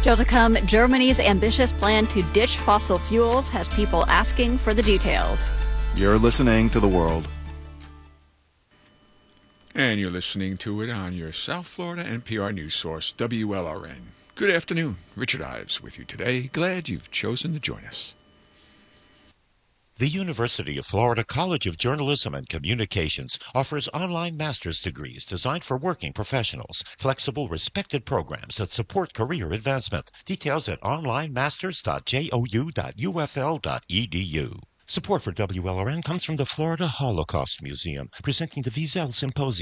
Still to come, Germany's ambitious plan to ditch fossil fuels has people asking for the details. You're listening to The World. And you're listening to it on your South Florida NPR news source, WLRN. Good afternoon. Richard Ives with you today. Glad you've chosen to join us. The University of Florida College of Journalism and Communications offers online master's degrees designed for working professionals, flexible, respected programs that support career advancement. Details at onlinemasters.jou.ufl.edu. Support for WLRN comes from the Florida Holocaust Museum, presenting the Wiesel Symposium.